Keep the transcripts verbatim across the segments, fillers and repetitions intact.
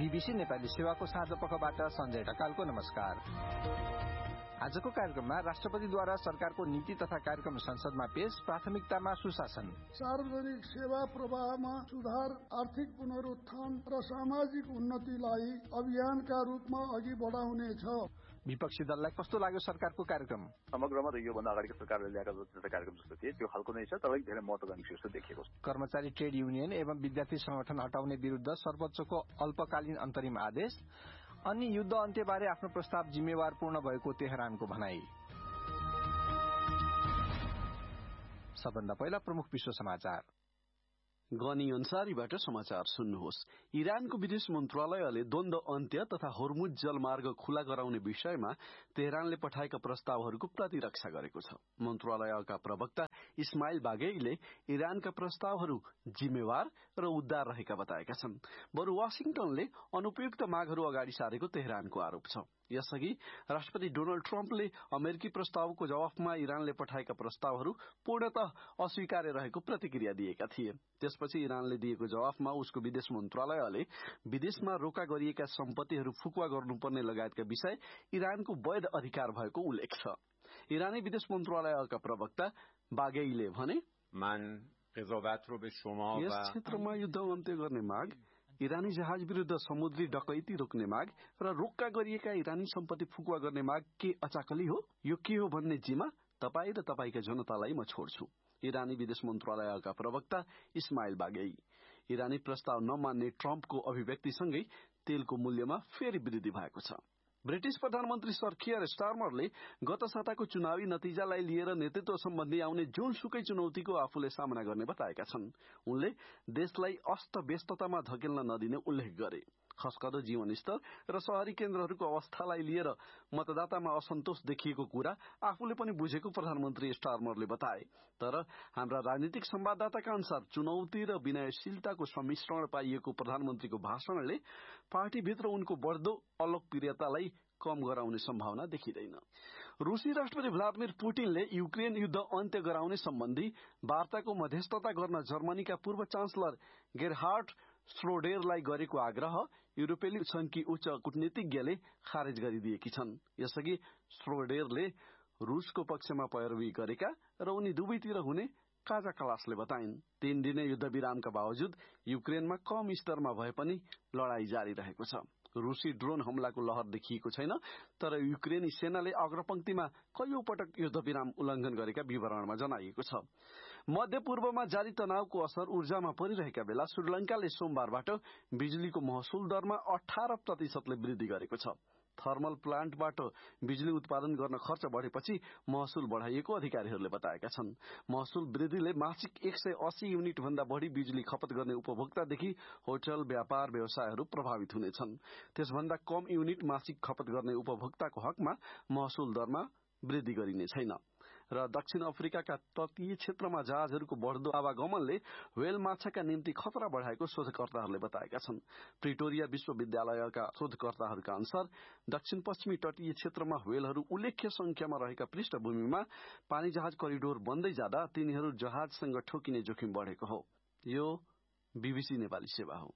BBC Nepali सेवाको साँझ पखबाट सञ्जय ढकालको नमस्कार। आजको कार्यक्रममा राष्ट्रपतिद्वारा सरकारको नीति तथा कार्यक्रम संसदमा पेश, प्राथमिकतामा सुशासन, सार्वजनिक सेवा प्रवाहमा सुधार, आर्थिक पुनरुत्थान र सामाजिक उन्नतिलाई अभियानका रूपमा अघि बढाउनेछ। विपक्षी दललाई कस्तो लाग्यो सरकारको कार्यक्रम? समग्रमा त योभन्दा अगाडिको सरकारले ल्याएका जस्ता कार्यक्रम जस्तो थिए त्यो खालको नै छ, तर धेरै महत्त्वकांक्षी जस्तो देखिएको छ। कर्मचारी ट्रेड युनियन एवं विद्यार्थी संगठन हटाउने विरुद्ध सर्वोच्चको अल्पकालीन अन्तरिम आदेश, अनि युद्ध अन्त्यबारे आफ्नो प्रस्ताव जिम्मेवारपूर्ण भएको तेहरानको भनाई। सबभन्दा पहिला प्रमुख विश्व समाचार। गनी अन्सारीबाट समाचार सुन्नुहोस्। इरानको विदेश मन्त्रालयले द्वन्द अन्त्य तथा होर्मुज जलमार्ग खुला गराउने विषयमा तेहरानले पठाएका प्रस्तावहरूको प्रतिरक्षा गरेको छ। मन्त्रालयका प्रवक्ता इस्माइल बागेईले इरानका प्रस्तावहरू जिम्मेवार र उद्धार रहेका बताएका छन्। बरु वाशिंटनले अनुपयुक्त मागहरू अगाडि सारेको तेहरानको आरोप छ। यसअघि राष्ट्रपति डोनाल्ड ट्रम्पले अमेरिकी प्रस्तावको जवाफमा इरानले पठाएका प्रस्तावहरू पूर्णतः अस्वीकार्य रहेको प्रतिक्रिया दिएका थिए। त्यसपछि इरानले दिएको जवाफमा उसको विदेश मन्त्रालयले विदेशमा रोका गरिएका सम्पत्तिहरू फुकुवा गर्नुपर्ने लगायतका विषय इरानको वैध अधिकार भएको उल्लेख छ। इरानी विदेश मन्त्रालयका प्रवक्ता बागेईले भने, यस क्षेत्रमा युद्ध अन्त्य गर्ने माग, इरानी जहाज विरुद्ध समुद्री डकैती रोक्ने माग र रोक्का गरिएका इरानी सम्पत्ति फुकुवा गर्ने माग के अचाकली हो? यो के हो भन्ने जिम्मा तपाई र तपाईका जनतालाई म छोड्छु। इरानी विदेश मन्त्रालयका प्रवक्ता इस्माइल बागेई। इरानी प्रस्ताव नमान्ने ट्रम्पको अभिव्यक्तिसँगै तेलको मूल्यमा फेरि वृद्धि भएको छ। ब्रिटिश प्रधानमन्त्री सर कियर स्टारमरले गत साताको चुनावी नतिजालाई लिएर नेतृत्व सम्बन्धी आउने जुनसुकै चुनौतीको आफूले सामना गर्ने बताएका छन्। उनले देशलाई अस्त व्यस्ततामा धकेल्न नदिने उल्लेख गरे। खस्कदो जीवनस्तर र शहरी केन्द्रहरूको अवस्थालाई लिएर मतदातामा असन्तोष देखिएको कुरा आफूले पनि बुझेको प्रधानमन्त्री स्टारमरले बताए। तर हाम्रा राजनीतिक संवाददाताका अनुसार चुनौती र विनयशीलताको सम्मिश्रण पाइएको प्रधानमन्त्रीको भाषणले पार्टीभित्र उनको बढ्दो अलोकप्रियतालाई कम गराउने सम्भावना देखिँदैन। रूसी राष्ट्रपति भ्लादिमिर पुटिनले युक्रेन युद्ध अन्त्य गराउने सम्बन्धी वार्ताको मध्यस्थता गर्न जर्मनीका पूर्व चान्सलर गेरहार्ड श्रोडेरलाई गरेको आग्रह युरोपेली संघकी उच्च कूटनीतिज्ञले खारेज गरिदिएकी छन्। यसअघि श्रोडेरले रूसको पक्षमा पैरवी गरेका र उनी दुवैतिर हुने काजा कलासले बताइन्। तीन दिने युद्ध विरामका बावजुद युक्रेनमा कम स्तरमा भए पनि लडाई जारी रहेको छ। रूसी ड्रोन हमलाको लहर देखिएको छैन, तर युक्रेनी सेनाले अग्रपंक्तिमा कैयौं पटक युद्ध विराम उल्लंघन गरेका विवरणमा जनाइएको छ। मध्य पूर्वमा जारी तनावको असर ऊर्जामा परिरहेका बेला श्रीलंकाले सोमबारबाट बिजुलीको महसुल दरमा अठारह प्रतिशतले वृद्धि गरेको छ। थर्मल प्लान्टबाट बिजुली उत्पादन गर्न खर्च बढेपछि महसुल बढाइएको अधिकारीहरूले बताएका छन्। महसुल वृद्धिले मासिक एक सय अस्सी युनिट भन्दा बढ़ी बिजुली खपत गर्ने उपभोक्तादेखि होटल, व्यापार, व्यवसायहरू प्रभावित हुनेछन्। त्यसभन्दा कम युनिट मासिक खपत गर्ने उपभोक्ताको हकमा महसुल दरमा वृद्धि गरिने छैन। र दक्षिण अफ्रिकाका तटीय क्षेत्रमा जहाजहरूको बढ्दो आवागमनले व्हेल माछाका निम्ति खतरा बढ़ाएको शोधकर्ताहरूले बताएका छन्। प्रिटोरिया विश्वविद्यालयका शोधकर्ताहरूका अनुसार दक्षिण पश्चिमी तटीय क्षेत्रमा व्हेलहरू उल्लेख्य संख्यामा रहेका पृष्ठभूमिमा पानी जहाज करिडोर बन्दै जाँदा तिनीहरू जहाजसँग ठोकिने जोखिम बढ़ेको हो। यो बीबीसी नेपाली सेवा हो।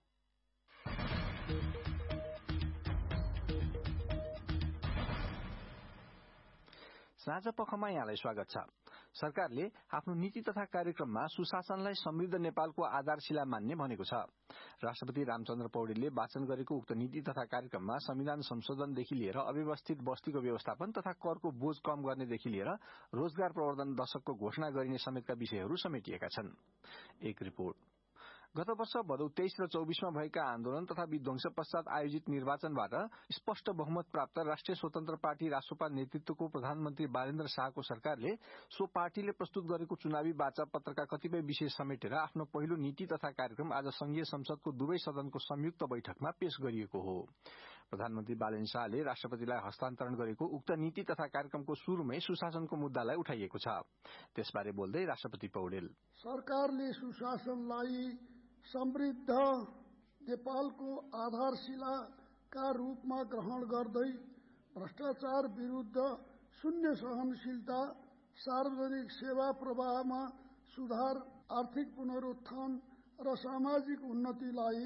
साँझ पखमा यहाँलाई स्वागत छ। सरकारले आफ्नो नीति तथा कार्यक्रममा सुशासनलाई समृद्ध नेपालको आधारशिला मान्ने भनेको छ। राष्ट्रपति रामचन्द्र पौडेलले वाचन गरेको उक्त नीति तथा कार्यक्रममा संविधान संशोधनदेखि लिएर अव्यवस्थित बस्तीको व्यवस्थापन तथा करको बोझ कम गर्नेदेखि लिएर रोजगार प्रवर्धन दशकको घोषणा गरिने समेतका विषयहरू समेटिएका छन्। एक रिपोर्ट। गत वर्ष भदौ तेइस र चौबीसमा भएका आन्दोलन तथा विध्वंस पश्चात आयोजित निर्वाचनबाट स्पष्ट बहुमत प्राप्त राष्ट्रिय स्वतन्त्र पार्टी रासोपा नेतृत्वको प्रधानमन्त्री बालेन्द्र शाहको सरकारले सो पार्टीले प्रस्तुत गरेको चुनावी वाचा पत्रका कतिपय विषय समेटेर आफ्नो पहिलो नीति तथा कार्यक्रम आज संघीय संसदको दुवै सदनको संयुक्त बैठकमा पेश गरिएको हो। प्रधानमन्त्री बालेन्द्र शाहले राष्ट्रपतिलाई हस्तान्तरण गरेको उक्त नीति तथा कार्यक्रमको शुरूमै सुशासनको मुद्दालाई उठाइएको छ। त्यसबारे बोल्दै राष्ट्रपति पौडेल, सरकारले सुशासनलाई समृद्ध नेपालको आधारशिलाका रूपमा ग्रहण गर्दै भ्रष्टाचार विरुद्ध शून्य सहनशीलता, सार्वजनिक सेवा प्रवाहमा सुधार, आर्थिक पुनरुत्थान र सामाजिक उन्नतिलाई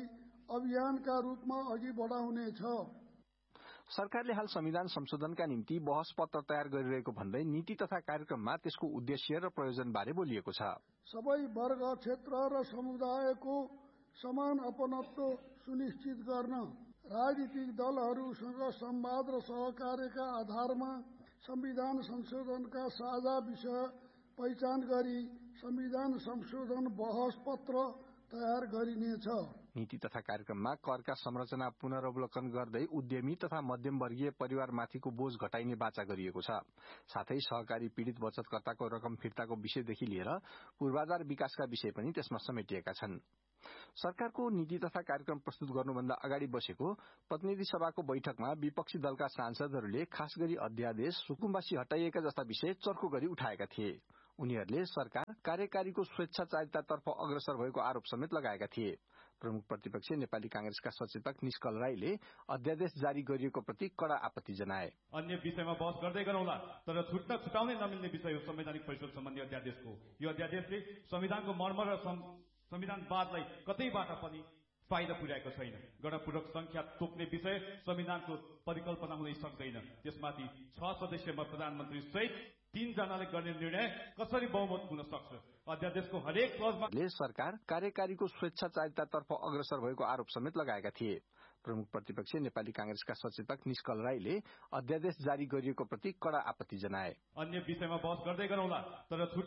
अभियानका रूपमा अघि बढाउनेछ। सरकारले हाल संविधान संशोधनका निम्ति बहस पत्र तयार गरिरहेको भन्दै नीति तथा कार्यक्रममा त्यसको उद्देश्य र प्रयोजन बारे बोलिएको छ। सबै वर्ग, क्षेत्र र समुदायको समान अपनत्व सुनिश्चित गर्न राजनीतिक दलहरूसँग संवाद र सहकार्यका आधारमा संविधान संशोधनका साझा विषय पहिचान गरी संविधान संशोधन बहस पत्र तयार गरिनेछ। नीति तथा कार्यक्रममा करका संरचना पुनरावलोकन गर्दै उद्यमी तथा मध्यमवर्गीय परिवारमाथिको बोझ घटाइने बाचा गरिएको छ। साथै सहकारी पीड़ित बचतकर्ताको रकम फिर्ताको विषयदेखि लिएर पूर्वाधार विकासका विषय पनि त्यसमा समेटिएका छन्। सरकारको नीति तथा कार्यक्रम प्रस्तुत गर्नुभन्दा अगाडि बसेको प्रतिनिधि सभाको बैठकमा विपक्षी दलका सांसदहरूले खास गरी अध्यादेश, सुकुम्बासी हटाइएका जस्ता विषय चर्को गरी उठाएका थिए। उनीहरूले सरकार कार्यकारीको स्वेच्छाचारितातर्फ अग्रसर भएको आरोप समेत लगाएका थिए। प्रमुख प्रतिपक्ष नेपाली कांग्रेसका सचेतक निष्कल राईले अध्यादेश जारी गरिएको प्रति कड़ा आपत्ति जनाए। अन्य विषयमा बहस गर्दै गरौँला, तर छुट्न छुटाउनै नमिल्ने विषय हो संवैधानिक परिषद सम्बन्धी अध्यादेशको। यो अध्यादेशले संविधानको मर्म र संविधानवादलाई कतैबाट पनि फाइदा पुर्याएको छैन। गणपूरक संख्या तोक्ने विषय संविधानको परिकल्पना हुनै सक्दैन। त्यसमाथि छ सदस्यमा प्रधानमन्त्री सहित तीन जनाले गर्ने निर्णय कसरी बहुमत हुन सक्छ? अध्यादेशको हरेक क्लजमा सरकार कार्यकारीको स्वेच्छाचारितातर्फ अग्रसर भएको आरोप समेत लगाएका थिए। प्रमुख प्रतिपक्ष नेपाली कांग्रेसका सचेतक निष्कल राईले अध्यादेश जारी गरिएको प्रति कड़ा आपत्ति जनाए। अन्य विषयमा बहस गर्दै गरौँला, तर